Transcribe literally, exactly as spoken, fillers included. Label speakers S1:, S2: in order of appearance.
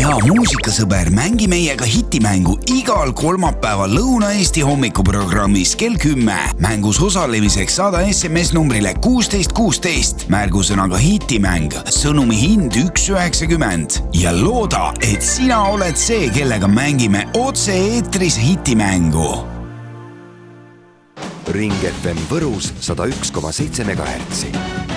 S1: hea muusikasõber, mängi meiega hitimängu igal kolmapäeval Lõuna-Eesti hommikuprogrammis kell kümme. Mängus osalemiseks saada S M S numbrile kuusteist kuusteist, märgusõnaga hitimäng, sõnumi hind üks üheksakümmend ja looda, et sina oled see, kellega mängime otse-eetris hitimängu.
S2: Ring F M Võrus sada üks koma seitse megahertsi.